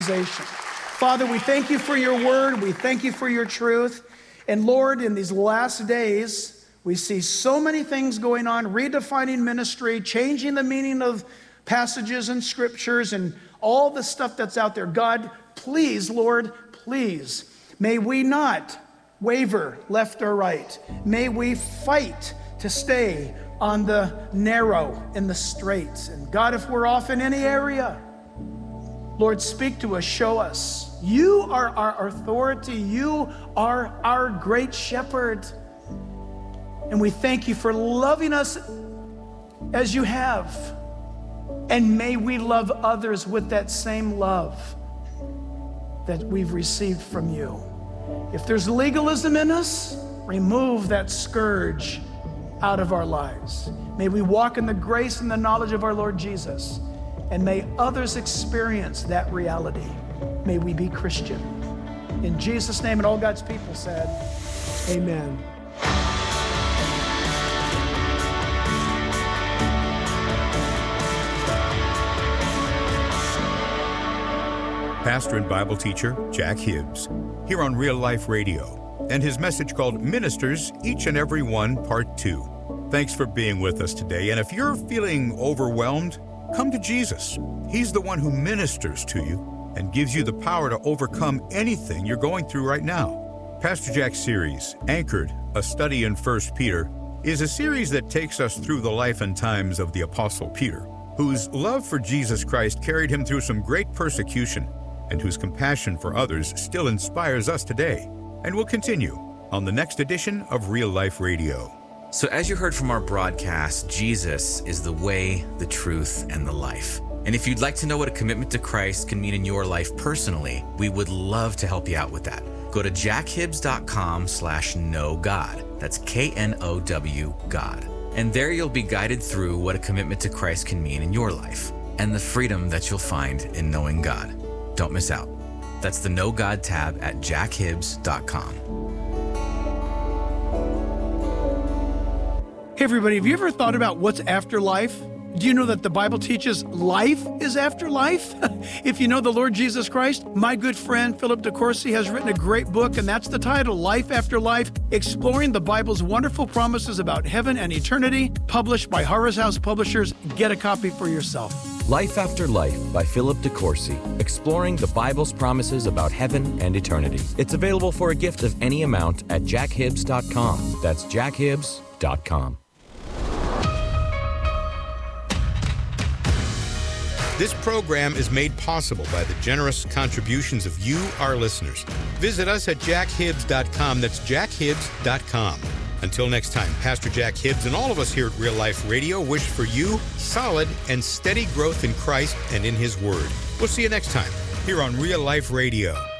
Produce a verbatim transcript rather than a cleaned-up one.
Father, we thank you for your word. We thank you for your truth. And Lord, in these last days, we see so many things going on, redefining ministry, changing the meaning of passages and scriptures and all the stuff that's out there. God, please, Lord, please, may we not waver left or right. May we fight to stay on the narrow and the straight. And God, if we're off in any area, Lord, speak to us, show us. You are our authority. You are our great shepherd. And we thank you for loving us as you have. And may we love others with that same love that we've received from you. If there's legalism in us, remove that scourge out of our lives. May we walk in the grace and the knowledge of our Lord Jesus. And may others experience that reality. May we be Christian. In Jesus' name, and all God's people said, amen. Pastor and Bible teacher Jack Hibbs, here on Real Life Radio, and his message called Ministers, Each and Every One, Part two. Thanks for being with us today, and if you're feeling overwhelmed, come to Jesus. He's the one who ministers to you and gives you the power to overcome anything you're going through right now. Pastor Jack's series, Anchored, A Study in First Peter, is a series that takes us through the life and times of the Apostle Peter, whose love for Jesus Christ carried him through some great persecution and whose compassion for others still inspires us today, and will continue on the next edition of Real Life Radio. So as you heard from our broadcast, Jesus is the way, the truth, and the life. And if you'd like to know what a commitment to Christ can mean in your life personally, we would love to help you out with that. Go to jackhibbs.com slash know God. That's K N O W God. And there you'll be guided through what a commitment to Christ can mean in your life and the freedom that you'll find in knowing God. Don't miss out. That's the Know God tab at jackhibbs dot com. Hey everybody, have you ever thought about what's after life? Do you know that the Bible teaches life is after life? If you know the Lord Jesus Christ, my good friend Philip DeCourcy has written a great book, and that's the title, Life After Life, Exploring the Bible's Wonderful Promises About Heaven and Eternity, published by Harvest House Publishers. Get a copy for yourself. Life After Life by Philip DeCourcy, exploring the Bible's promises about heaven and eternity. It's available for a gift of any amount at jackhibbs dot com. That's jackhibbs dot com. This program is made possible by the generous contributions of you, our listeners. Visit us at jack hibbs dot com. That's jack hibbs dot com. Until next time, Pastor Jack Hibbs and all of us here at Real Life Radio wish for you solid and steady growth in Christ and in His Word. We'll see you next time here on Real Life Radio.